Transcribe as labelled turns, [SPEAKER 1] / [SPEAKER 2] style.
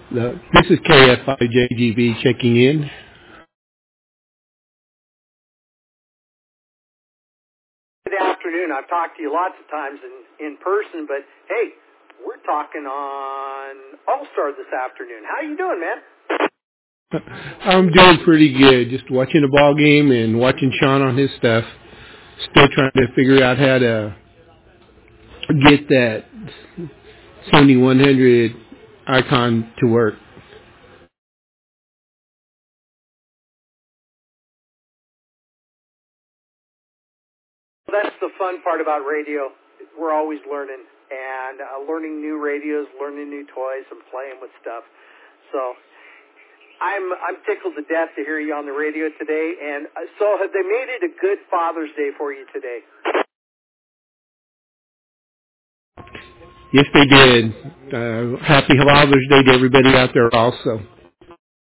[SPEAKER 1] This is KFIJGB checking in. Good afternoon. I've talked to you lots of times in person, but hey, we're talking on All-Star this afternoon. How you doing, man? I'm doing pretty good. Just watching the ball game and watching Sean on his stuff. Still trying to figure out how to get that 7100 icon to work. That's the fun part about radio. We're always learning and learning new radios, learning new toys, and playing with stuff. So I'm tickled to death to hear you on the radio today. And so have they made it a good Father's Day for you today? Yes, they did. Happy Father's Day to everybody out there also.